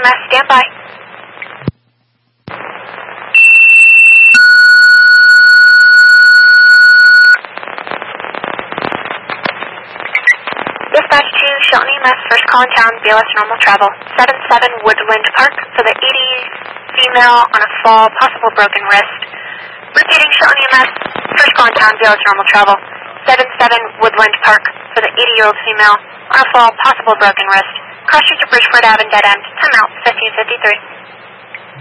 EMS, stand by. Dispatch to Shelton EMS, first call in town, BLS normal travel. 77 Woodland Park for the 80 female on a fall, possible broken wrist. Repeating, Shelton EMS, first call in town, BLS normal travel. 77 Woodland Park for the 80-year-old female on a fall, possible broken wrist. Cross street to Bridgeport Ave and dead end. Time out, 1553.